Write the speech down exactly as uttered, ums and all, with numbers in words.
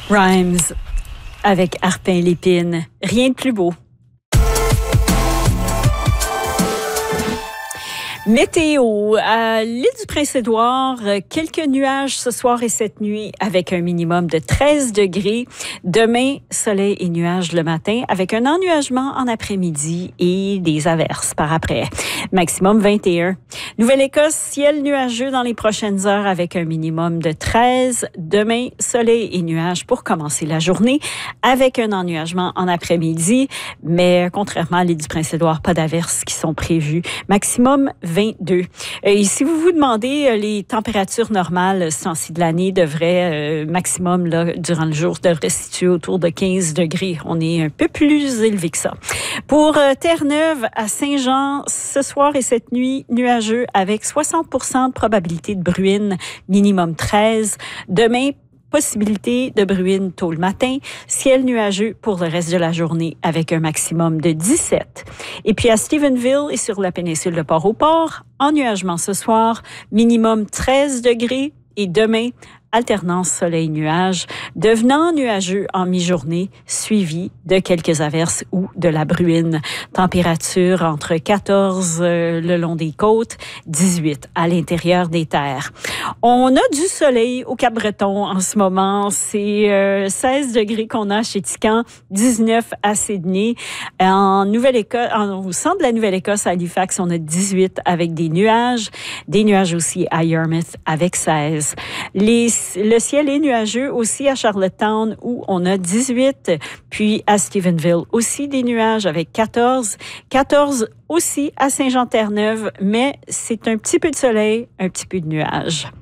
Rhymes avec Arpin Lépine. Rien de plus beau. Météo, à l'île du Prince-Édouard, quelques nuages ce soir et cette nuit avec un minimum de treize degrés. Demain, soleil et nuages le matin avec un ennuagement en après-midi et des averses par après. Maximum vingt et un. Nouvelle-Écosse, ciel nuageux dans les prochaines heures avec un minimum de treize. Demain, soleil et nuages pour commencer la journée avec un ennuagement en après-midi. Mais contrairement à l'île du Prince-Édouard, pas d'averses qui sont prévues. Maximum vingt-deux. Et si vous vous demandez, les températures normales ce temps-ci de l'année devraient, euh, maximum là, durant le jour, devraient se situer autour de quinze degrés. On est un peu plus élevé que ça. Pour euh, Terre-Neuve, à Saint-Jean, ce soir et cette nuit, nuageux avec soixante pour cent de probabilité de bruine, minimum treize. Demain, possibilité de bruine tôt le matin, ciel nuageux pour le reste de la journée avec un maximum de dix-sept. Et puis à Stephenville et sur la péninsule de Port-au-Port, ennuagement ce soir, minimum treize degrés et demain, alternance soleil-nuage, devenant nuageux en mi-journée, suivi de quelques averses ou de la bruine. Température entre quatorze euh, le long des côtes, dix-huit à l'intérieur des terres. On a du soleil au Cap-Breton en ce moment. C'est euh, seize degrés qu'on a chez Tican, dix-neuf à Sydney. En Nouvelle-Écosse, en, au centre de la Nouvelle-Écosse, à Halifax, on a dix-huit avec des nuages. Des nuages aussi à Yarmouth avec seize. Les Le ciel est nuageux aussi à Charlottetown où on a dix-huit, puis à Stephenville aussi des nuages avec quatorze. quatorze aussi à Saint-Jean-Terre-Neuve, mais c'est un petit peu de soleil, un petit peu de nuages.